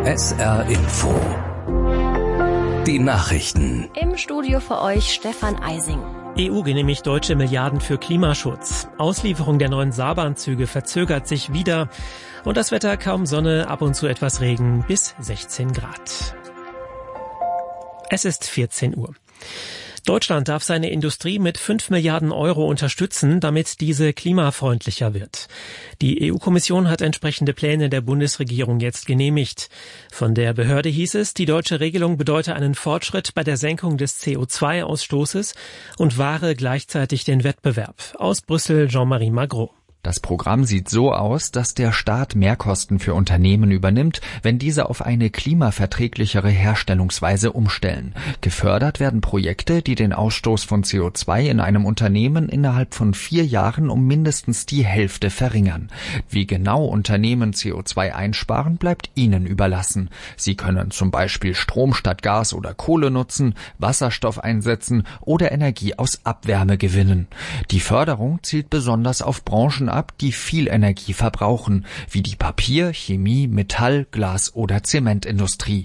SR Info. Die Nachrichten. Im Studio für euch Stefan Eising. EU genehmigt deutsche Milliarden für Klimaschutz. Auslieferung der neuen Saarbahnzüge verzögert sich wieder. Und das Wetter: kaum Sonne, ab und zu etwas Regen, bis 16 Grad. Es ist 14 Uhr. Deutschland darf seine Industrie mit 5 Milliarden Euro unterstützen, damit diese klimafreundlicher wird. Die EU-Kommission hat entsprechende Pläne der Bundesregierung jetzt genehmigt. Von der Behörde hieß es, die deutsche Regelung bedeute einen Fortschritt bei der Senkung des CO2-Ausstoßes und wahre gleichzeitig den Wettbewerb. Aus Brüssel Jean-Marie Magro. Das Programm sieht so aus, dass der Staat Mehrkosten für Unternehmen übernimmt, wenn diese auf eine klimaverträglichere Herstellungsweise umstellen. Gefördert werden Projekte, die den Ausstoß von CO2 in einem Unternehmen innerhalb von 4 Jahren um mindestens die Hälfte verringern. Wie genau Unternehmen CO2 einsparen, bleibt ihnen überlassen. Sie können zum Beispiel Strom statt Gas oder Kohle nutzen, Wasserstoff einsetzen oder Energie aus Abwärme gewinnen. Die Förderung zielt besonders auf Branchen ab, die viel Energie verbrauchen, wie die Papier-, Chemie-, Metall-, Glas- oder Zementindustrie.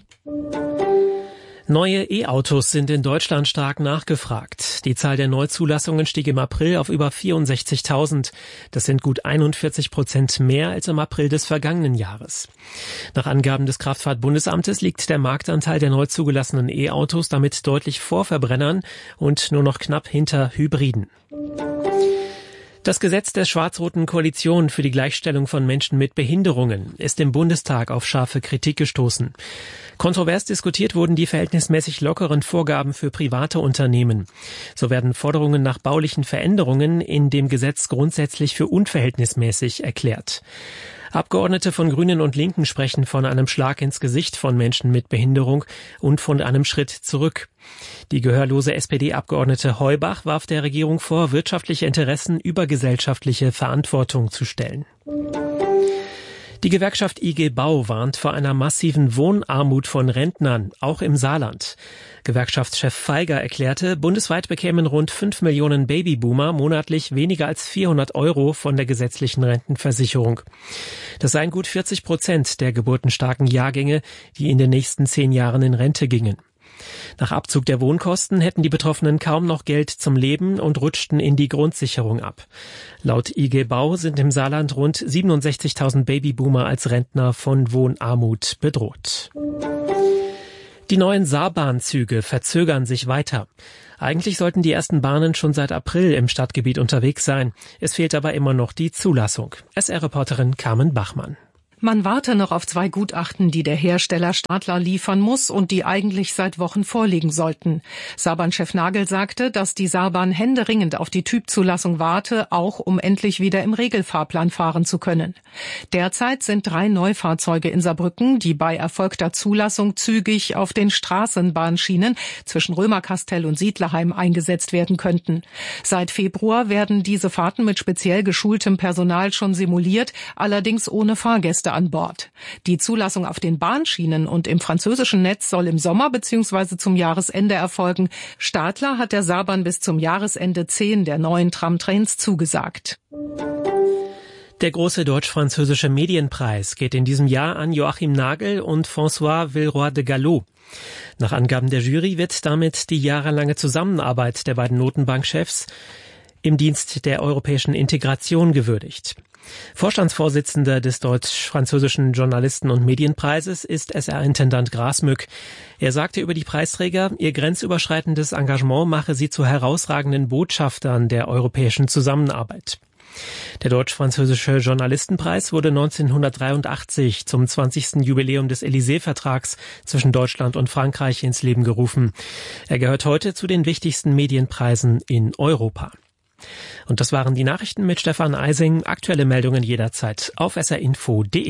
Neue E-Autos sind in Deutschland stark nachgefragt. Die Zahl der Neuzulassungen stieg im April auf über 64.000. Das sind gut 41% mehr als im April des vergangenen Jahres. Nach Angaben des Kraftfahrtbundesamtes liegt der Marktanteil der neu zugelassenen E-Autos damit deutlich vor Verbrennern und nur noch knapp hinter Hybriden. Das Gesetz der schwarz-roten Koalition für die Gleichstellung von Menschen mit Behinderungen ist im Bundestag auf scharfe Kritik gestoßen. Kontrovers diskutiert wurden die verhältnismäßig lockeren Vorgaben für private Unternehmen. So werden Forderungen nach baulichen Veränderungen in dem Gesetz grundsätzlich für unverhältnismäßig erklärt. Abgeordnete von Grünen und Linken sprechen von einem Schlag ins Gesicht von Menschen mit Behinderung und von einem Schritt zurück. Die gehörlose SPD-Abgeordnete Heubach warf der Regierung vor, wirtschaftliche Interessen über gesellschaftliche Verantwortung zu stellen. Die Gewerkschaft IG Bau warnt vor einer massiven Wohnarmut von Rentnern, auch im Saarland. Gewerkschaftschef Feiger erklärte, bundesweit bekämen rund 5 Millionen Babyboomer monatlich weniger als 400 Euro von der gesetzlichen Rentenversicherung. Das seien gut 40% der geburtenstarken Jahrgänge, die in den nächsten 10 Jahren in Rente gingen. Nach Abzug der Wohnkosten hätten die Betroffenen kaum noch Geld zum Leben und rutschten in die Grundsicherung ab. Laut IG Bau sind im Saarland rund 67.000 Babyboomer als Rentner von Wohnarmut bedroht. Die neuen Saarbahnzüge verzögern sich weiter. Eigentlich sollten die ersten Bahnen schon seit April im Stadtgebiet unterwegs sein. Es fehlt aber immer noch die Zulassung. SR-Reporterin Carmen Bachmann. Man warte noch auf 2 Gutachten, die der Hersteller Stadler liefern muss und die eigentlich seit Wochen vorliegen sollten. Saarbahn-Chef Nagel sagte, dass die Saarbahn händeringend auf die Typzulassung warte, auch um endlich wieder im Regelfahrplan fahren zu können. Derzeit sind 3 Neufahrzeuge in Saarbrücken, die bei erfolgter Zulassung zügig auf den Straßenbahnschienen zwischen Römerkastell und Siedlerheim eingesetzt werden könnten. Seit Februar werden diese Fahrten mit speziell geschultem Personal schon simuliert, allerdings ohne Fahrgäste an Bord. Die Zulassung auf den Bahnschienen und im französischen Netz soll im Sommer bzw. zum Jahresende erfolgen. Stadler hat der Saarbahn bis zum Jahresende 10 der neuen Tramtrains zugesagt. Der große deutsch-französische Medienpreis geht in diesem Jahr an Joachim Nagel und François Villeroy de Galhau. Nach Angaben der Jury wird damit die jahrelange Zusammenarbeit der beiden Notenbankchefs im Dienst der europäischen Integration gewürdigt. Vorstandsvorsitzender des deutsch-französischen Journalisten- und Medienpreises ist SR-Intendant Grasmück. Er sagte über die Preisträger, ihr grenzüberschreitendes Engagement mache sie zu herausragenden Botschaftern der europäischen Zusammenarbeit. Der deutsch-französische Journalistenpreis wurde 1983 zum 20. Jubiläum des Élysée-Vertrags zwischen Deutschland und Frankreich ins Leben gerufen. Er gehört heute zu den wichtigsten Medienpreisen in Europa. Und das waren die Nachrichten mit Stefan Eising. Aktuelle Meldungen jederzeit auf srinfo.de.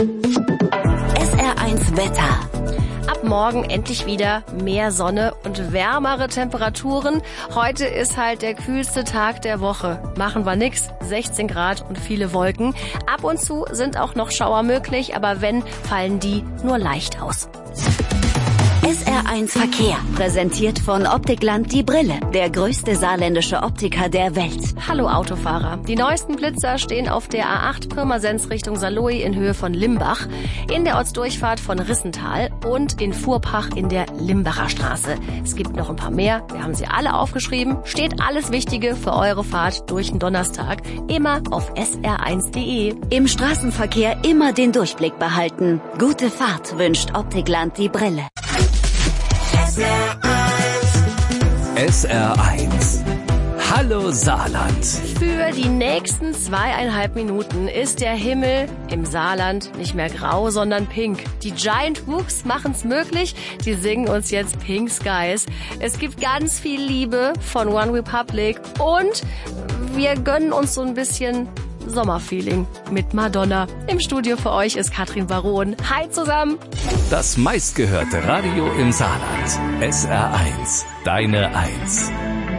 SR1 Wetter. Ab morgen endlich wieder mehr Sonne und wärmere Temperaturen. Heute ist halt der kühlste Tag der Woche. Machen wir nix, 16 Grad und viele Wolken. Ab und zu sind auch noch Schauer möglich, aber wenn, fallen die nur leicht aus. SR SR1 Verkehr. Präsentiert von Optikland die Brille. Der größte saarländische Optiker der Welt. Hallo Autofahrer. Die neuesten Blitzer stehen auf der A8 Pirmasens Richtung Saarlouis in Höhe von Limbach, in der Ortsdurchfahrt von Rissental und in Fuhrpach in der Limbacher Straße. Es gibt noch ein paar mehr. Wir haben sie alle aufgeschrieben. Steht alles Wichtige für eure Fahrt durch den Donnerstag. Immer auf sr1.de. Im Straßenverkehr immer den Durchblick behalten. Gute Fahrt wünscht Optikland die Brille. SR1. Hallo Saarland. Für die nächsten 2,5 Minuten ist der Himmel im Saarland nicht mehr grau, sondern pink. Die Giant Rooks machen's möglich. Die singen uns jetzt Pink Skies. Es gibt ganz viel Liebe von One Republic und wir gönnen uns so ein bisschen Sommerfeeling mit Madonna. Im Studio für euch ist Katrin Baron. Hi zusammen. Das meistgehörte Radio im Saarland. SR1. Deine Eins.